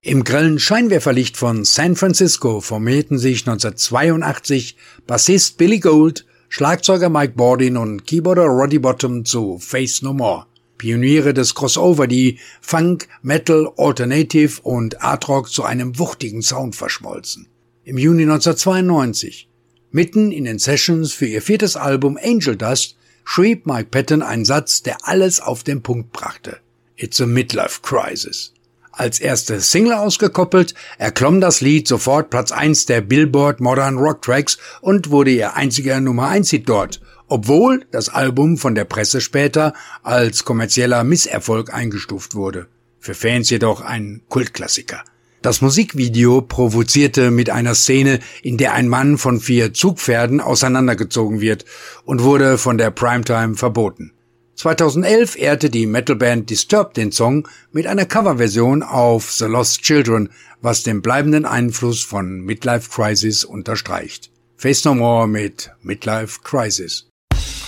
Im grellen Scheinwerferlicht von San Francisco formierten sich 1982 Bassist Billy Gould, Schlagzeuger Mike Bordin und Keyboarder Roddy Bottum zu Faith No More. Pioniere des Crossover, die Funk, Metal, Alternative und Art Rock zu einem wuchtigen Sound verschmolzen. Im Juni 1992, mitten in den Sessions für ihr 4. Album Angel Dust, schrieb Mike Patton einen Satz, der alles auf den Punkt brachte. It's a midlife crisis. Als erste Single ausgekoppelt, erklomm das Lied sofort Platz 1 der Billboard Modern Rock Tracks und wurde ihr einziger Nummer-1-Hit dort, obwohl das Album von der Presse später als kommerzieller Misserfolg eingestuft wurde. Für Fans jedoch ein Kultklassiker. Das Musikvideo provozierte mit einer Szene, in der ein Mann von 4 Zugpferden auseinandergezogen wird und wurde von der Primetime verboten. 2011 ehrte die Metalband Disturbed den Song mit einer Coverversion auf The Lost Children, was den bleibenden Einfluss von Midlife Crisis unterstreicht. Faith No More mit Midlife Crisis.